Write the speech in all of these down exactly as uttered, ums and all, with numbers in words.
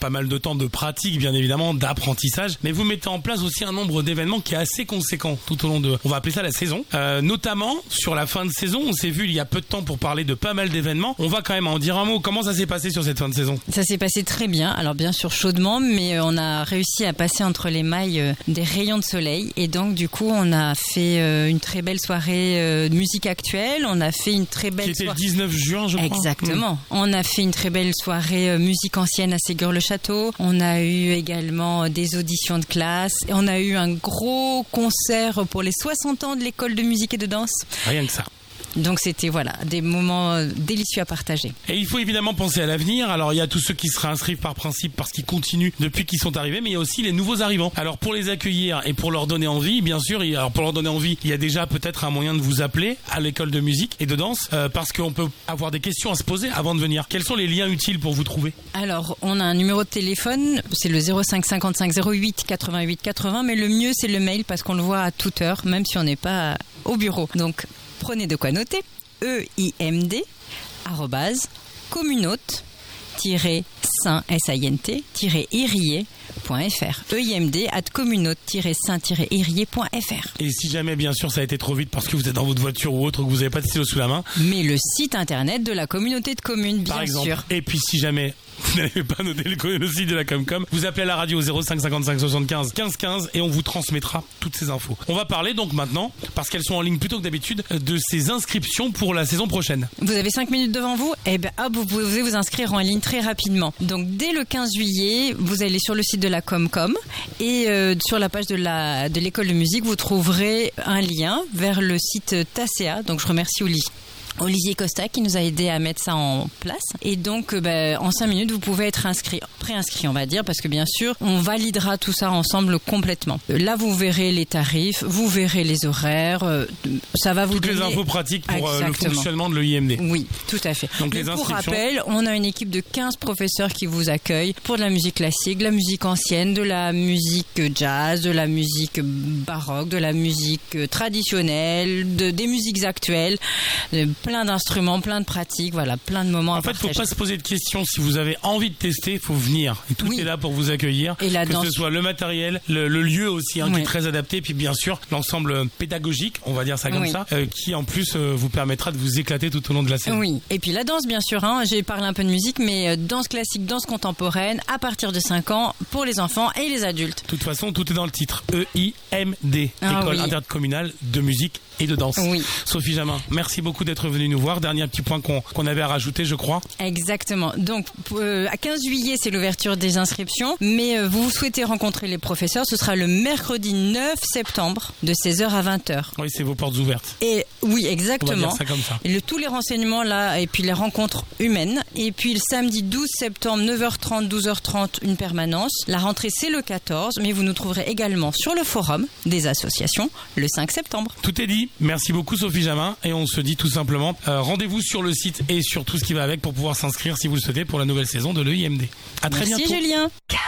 pas mal de temps de pratique, bien évidemment, d'apprentissage, mais vous mettez en place aussi un nombre d'événements qui est assez conséquent tout au long de, on va appeler ça la saison, euh, notamment sur la fin de saison. On s'est vu il y a peu de temps pour parler de pas mal d'événements. On va quand même en dire un mot. Comment ça s'est passé sur cette fin de saison? Ça s'est passé très bien, alors bien sûr chaudement, mais on a réussi à passer entre les mailles des rayons de soleil, et donc du coup on a fait une très belle soirée de musique actuelle, on a fait une très belle qui était soirée... le dix-neuf juin, je crois. Exactement. Mmh. On a fait une très belle soirée musique ancienne à Ségur-le-Château. On a eu également des auditions de classe. Et on a eu un gros concert pour les soixante ans de l'école de musique et de danse. Rien que ça. Donc c'était voilà des moments délicieux à partager. Et il faut évidemment penser à l'avenir. Alors il y a tous ceux qui seraient inscrits par principe parce qu'ils continuent depuis qu'ils sont arrivés, mais il y a aussi les nouveaux arrivants. Alors pour les accueillir et pour leur donner envie, bien sûr, alors pour leur donner envie, il y a déjà peut-être un moyen de vous appeler à l'école de musique et de danse euh, parce qu'on peut avoir des questions à se poser avant de venir. Quels sont les liens utiles pour vous trouver? Alors on a un numéro de téléphone, c'est le zéro cinq cinquante-cinq zéro huit quatre-vingt-huit quatre-vingts, mais le mieux c'est le mail parce qu'on le voit à toute heure, même si on n'est pas au bureau. Donc prenez de quoi noter. E I M D arrobase communaute tiret saint S A I N T tiret irier point F R. E I M D at communaute tiret saint tiret irier point F R. Et si jamais, bien sûr, ça a été trop vite parce que vous êtes dans votre voiture ou autre, que vous n'avez pas de stylo sous la main. Mais le site internet de la communauté de communes, bien par exemple. sûr. Et puis si jamais vous n'avez pas noté le, le site de la Comcom, vous appelez à la radio au zéro cinq cinquante-cinq soixante-quinze quinze quinze et on vous transmettra toutes ces infos. On va parler donc maintenant, parce qu'elles sont en ligne plutôt que d'habitude, de ces inscriptions pour la saison prochaine. Vous avez cinq minutes devant vous, et bien hop, vous pouvez vous inscrire en ligne très rapidement. Donc dès le quinze juillet, vous allez sur le site de la Comcom et euh, sur la page de la de l'école de musique, vous trouverez un lien vers le site Tasséa. Donc je remercie Oli. Olivier Costa qui nous a aidé à mettre ça en place. Et donc, euh, bah, en cinq minutes, vous pouvez être inscrit, préinscrit, on va dire, parce que bien sûr, on validera tout ça ensemble complètement. Euh, là, vous verrez les tarifs, vous verrez les horaires. Euh, ça va vous Toutes donner... les infos pratiques pour euh, le fonctionnement de l'E I M D. Oui, tout à fait. Donc, les pour inscriptions... rappel, on a une équipe de quinze professeurs qui vous accueillent pour de la musique classique, de la musique ancienne, de la musique jazz, de la musique baroque, de la musique traditionnelle, de, des musiques actuelles, de, plein d'instruments, plein de pratiques, voilà, plein de moments en à fait, partager. faut pas se poser de questions. Si vous avez envie de tester, faut venir. Et tout oui. est là pour vous accueillir. Et la que danse... ce soit le matériel, le, le lieu aussi, hein, oui. qui est très adapté, puis bien sûr l'ensemble pédagogique, on va dire ça comme oui. ça, euh, qui en plus euh, vous permettra de vous éclater tout au long de la saison. Oui. Et puis la danse, bien sûr. Hein, j'ai parlé un peu de musique, mais danse classique, danse contemporaine, à partir de cinq ans pour les enfants et les adultes. De toute façon, tout est dans le titre. E I M D, ah, École oui. intercommunale de musique et de danse. Oui. Sophie Jamin, merci beaucoup d'être venue nous voir. Dernier petit point qu'on qu'on avait à rajouter, je crois. Exactement. Donc, euh, à quinze juillet, c'est l'ouverture des inscriptions. Mais euh, vous souhaitez rencontrer les professeurs, ce sera le mercredi neuf septembre, de seize heures à vingt heures. Oui, c'est vos portes ouvertes. Et oui, exactement. On va dire ça comme ça. Et le, tous les renseignements là, et puis les rencontres humaines. Et puis le samedi douze septembre, neuf heures trente, douze heures trente, une permanence. La rentrée, c'est le quatorze, mais vous nous trouverez également sur le forum des associations le cinq septembre. Tout est dit. Merci beaucoup, Sophie Jamin. Et on se dit tout simplement, euh, rendez-vous sur le site et sur tout ce qui va avec pour pouvoir s'inscrire si vous le souhaitez pour la nouvelle saison de l'E I M D. À très Merci bientôt. Julien.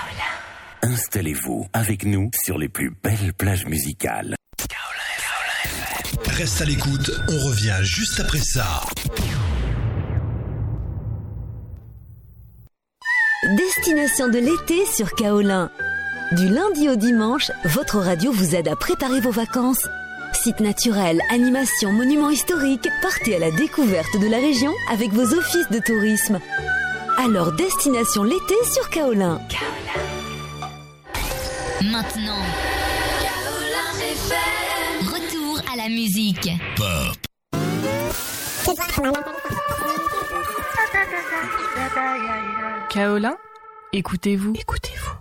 Installez-vous avec nous sur les plus belles plages musicales. Reste à l'écoute, on revient juste après ça. Destination de l'été sur Kaolin. Du lundi au dimanche, votre radio vous aide à préparer vos vacances. Sites naturels, animations, monuments historiques, partez à la découverte de la région avec vos offices de tourisme. Alors, destination l'été sur Kaolin. Maintenant, Kaolin F M. Retour à la musique. Pop. Kaolin, écoutez-vous. Écoutez-vous.